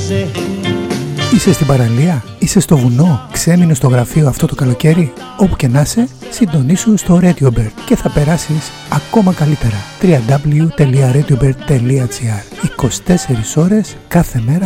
Είσαι στην παραλία, είσαι στο βουνό, ξέμεινε στο γραφείο αυτό το καλοκαίρι. Όπου και να είσαι, συντονίσου στο RadioBird και θα περάσεις ακόμα καλύτερα. www.radiobird.gr 24 ώρες κάθε μέρα